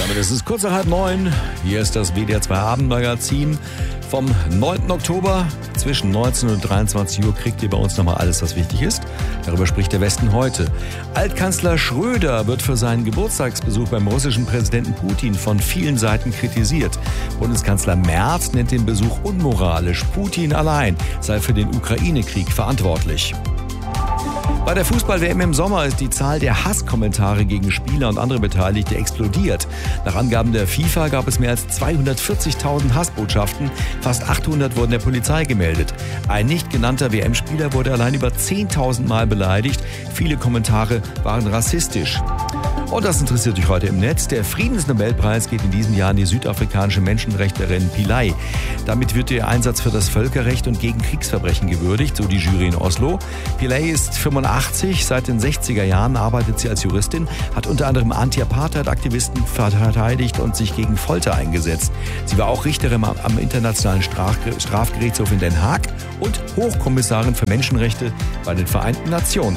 Damit ist es kurz nach 8:30. Hier ist das WDR 2 Abendmagazin vom 9. Oktober. Zwischen 19 und 23 Uhr kriegt ihr bei uns nochmal alles, was wichtig ist. Darüber spricht der Westen heute. Altkanzler Schröder wird für seinen Geburtstagsbesuch beim russischen Präsidenten Putin von vielen Seiten kritisiert. Bundeskanzler Merz nennt den Besuch unmoralisch. Putin allein sei für den Ukraine-Krieg verantwortlich. Bei der Fußball-WM im Sommer ist die Zahl der Hasskommentare gegen Spieler und andere Beteiligte explodiert. Nach Angaben der FIFA gab es mehr als 240.000 Hassbotschaften. Fast 800 wurden der Polizei gemeldet. Ein nicht genannter WM-Spieler wurde allein über 10.000 Mal beleidigt. Viele Kommentare waren rassistisch. Und das interessiert euch heute im Netz. Der Friedensnobelpreis geht in diesem Jahr an die südafrikanische Menschenrechtlerin Pillay. Damit wird ihr Einsatz für das Völkerrecht und gegen Kriegsverbrechen gewürdigt, so die Jury in Oslo. Pillay ist 85, seit den 60er Jahren arbeitet sie als Juristin, hat unter anderem Anti-Apartheid-Aktivisten verteidigt und sich gegen Folter eingesetzt. Sie war auch Richterin am Internationalen Strafgerichtshof in Den Haag und Hochkommissarin für Menschenrechte bei den Vereinten Nationen.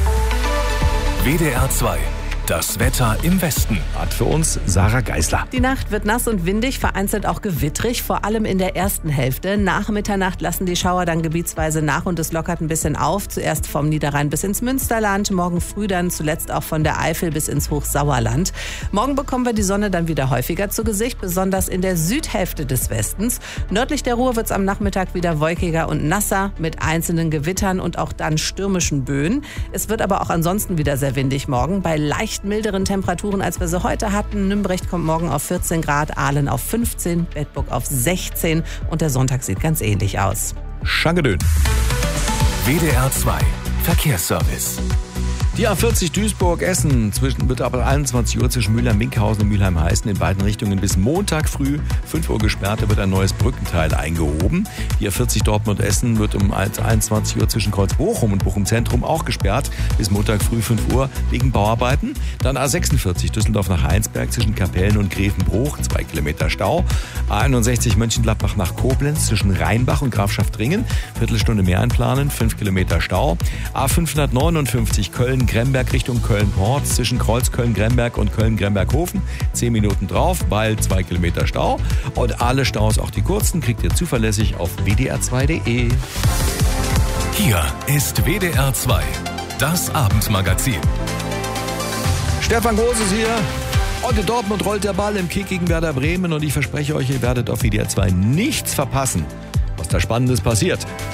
WDR 2. Das Wetter im Westen. Hat für uns Sarah Geisler. Die Nacht wird nass und windig, vereinzelt auch gewittrig, vor allem in der ersten Hälfte. Nach Mitternacht lassen die Schauer dann gebietsweise nach und es lockert ein bisschen auf. Zuerst vom Niederrhein bis ins Münsterland, morgen früh dann zuletzt auch von der Eifel bis ins Hochsauerland. Morgen bekommen wir die Sonne dann wieder häufiger zu Gesicht, besonders in der Südhälfte des Westens. Nördlich der Ruhr wird es am Nachmittag wieder wolkiger und nasser mit einzelnen Gewittern und auch dann stürmischen Böen. Es wird aber auch ansonsten wieder sehr windig morgen, bei leicht milderen Temperaturen, als wir sie heute hatten. Nümbrecht kommt morgen auf 14 Grad, Aalen auf 15, Bedburg auf 16 und der Sonntag sieht ganz ähnlich aus. Schankedön. WDR 2 Verkehrsservice. Die A40 Duisburg-Essen wird ab 21 Uhr zwischen Mülheim-Minkhausen und Mülheim-Heißen in beiden Richtungen bis Montag früh 5 Uhr gesperrt. Da wird ein neues Brückenteil eingehoben. Die A40 Dortmund-Essen wird um 21 Uhr zwischen Kreuz-Bochum und Bochum-Zentrum auch gesperrt bis Montag früh 5 Uhr wegen Bauarbeiten. Dann A46 Düsseldorf nach Heinsberg zwischen Kapellen und Grevenbruch, 2 Kilometer Stau. A61 Mönchengladbach nach Koblenz zwischen Rheinbach und Grafschaft-Ringen, Viertelstunde mehr einplanen, 5 Kilometer Stau. A559 Köln-Gremberg Richtung Köln-Port zwischen Kreuz Köln-Gremberg und Köln-Gremberg-Hofen. 10 Minuten drauf, weil 2 Kilometer Stau. Und alle Staus, auch die kurzen, kriegt ihr zuverlässig auf wdr2.de. Hier ist WDR 2, das Abendmagazin. Stefan Groß ist hier. Und in Dortmund rollt der Ball im Kick gegen Werder Bremen. Und ich verspreche euch, ihr werdet auf WDR 2 nichts verpassen, was da Spannendes passiert.